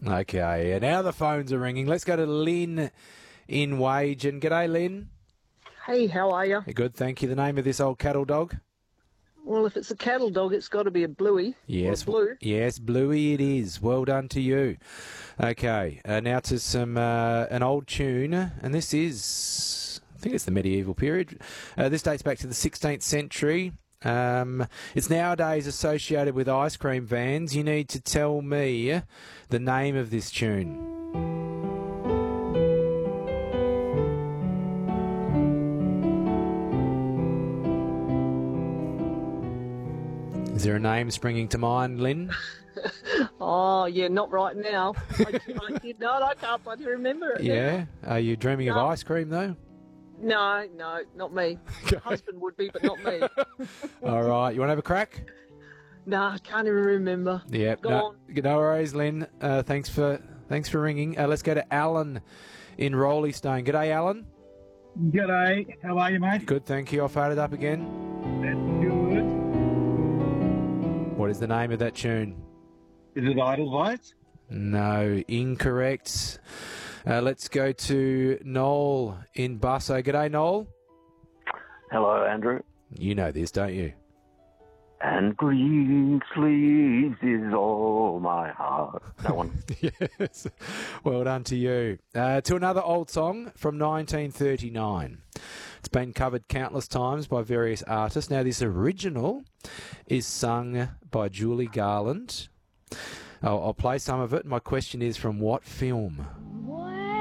Okay, and now the phones are ringing. Let's go to Lynn in Wagen. G'day, Lynn. Hey, how are you? Good, thank you. The name of this old cattle dog? Well, if it's a cattle dog, it's got to be a bluey. Yes, or a blue. Yes, Bluey it is. Well done to you. Okay, now to some an old tune, and this is, I think it's the medieval period. This dates back to the 16th century. It's nowadays associated with ice cream vans. You need to tell me the name of this tune. Is there a name springing to mind, Lynn? Oh, yeah, not right now. I did not. I can't bloody remember it. Yeah. Are you dreaming of No. ice cream, though? No, not me. My husband would be, but not me. All right. You want to have a crack? No, I can't even remember. Yep. Go No, on. no worries, Lynn. Thanks for ringing. Let's go to Alan in Roley Stone. G'day, Alan. G'day, how are you, mate? Good, thank you. I'll fire it up again. That's good. What is the name of that tune? Is it Edelweiss? No, incorrect. Let's go to Noel in Busso. G'day, Noel. Hello, Andrew. You know this, don't you? And green sleeves is all my heart. That one. Yes. Well done to you. To another old song from 1939. It's been covered countless times by various artists. Now, this original is sung by Julie Garland. I'll play some of it. My question is, from what film?